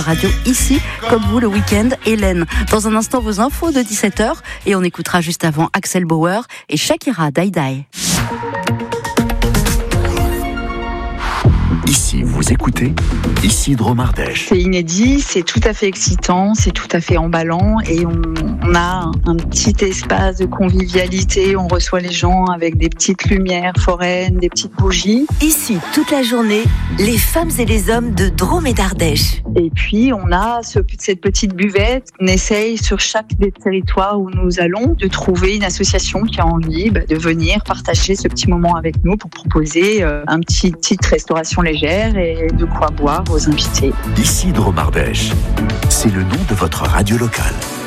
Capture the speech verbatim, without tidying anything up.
Radio ici, comme vous le week-end, Hélène. Dans un instant, vos infos de dix-sept heures et on écoutera juste avant Axel Bauer et Shakira, Die Die. Ici, vous écoutez Isidro Mardèche. C'est inédit, c'est tout à fait excitant, c'est tout à fait emballant et on, on a un, un petit espace de convivialité. On reçoit les gens avec des petites lumières foraines, des petites bougies. Ici, toute la journée, les femmes et les hommes de Drôme et d'Ardèche. Et puis, on a ce, cette petite buvette. On essaye sur chaque des territoires où nous allons de trouver une association qui a envie bah, de venir partager ce petit moment avec nous pour proposer euh, un petit petite restauration légère et de quoi boire aux invités. Isidro Mardèche, c'est le nom de votre radio locale.